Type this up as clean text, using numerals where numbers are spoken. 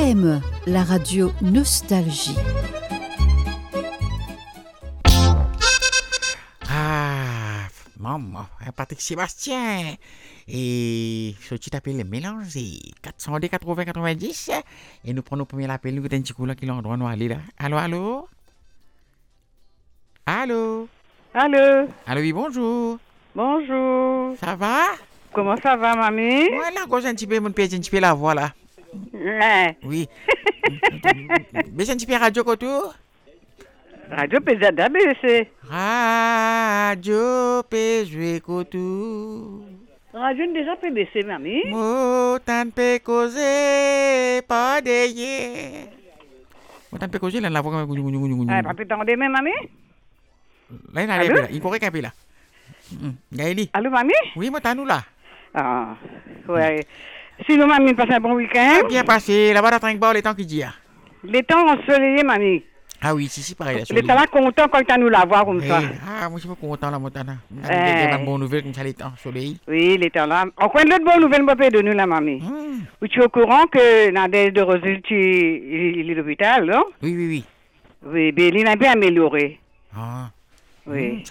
KM, la radio Nostalgie. Maman, Patrick Sébastien. Et ce petit appel est mélangé. 400 80 90. Et nous prenons le premier appel. Nous avons un petit coup là qui est l'endroit où nous allons là. Allô, allô? Allô? Allô? Allô, oui, bonjour. Bonjour. Ça va? Comment ça va, mamie? Voilà, gauche un petit peu, mon pied, un petit peu la voix là. Ouais. Oui. Mais un petit peu radio autour? Radio PZABC. Radio PJ Kotou. Radio déjà PBC, mamie. Motan pe causer pas d'hier. Motan pe causer là la voix comme Ah, pas t'entendre, mamie? là il arrive là, il correct un peu là. Gaëli. Allô, mamie? Oui, motan nous là. Ah, ouais. Sinon, mamie, passe un bon week-end. Bien passé, là-bas dans Trinqueball les temps qui dit. Les temps ensoleillés, mamie. Ah oui, si pareil là. Les temps là content quand tu nous la voir comme ça. Ah, moi je suis pas content là motan. J'ai une bonne nouvelle comme ça les temps soleil. Oui, les temps là. Encore une autre bonne nouvelle, papa, de nous, la mamie. Tu es au courant que Nadège de Rosel, il est à l'hôpital, non? Oui. Oui, mais il a bien amélioré. Ah. Oui.